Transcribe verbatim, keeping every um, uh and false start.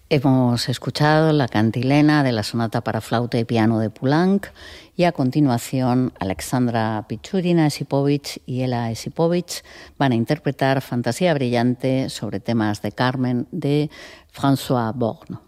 Hemos escuchado la cantilena de la sonata para flauta y piano de Poulenc y a continuación Alexandra Pichurina Esipovich y Ela Esipovich van a interpretar Fantasía Brillante sobre temas de Carmen de François Born.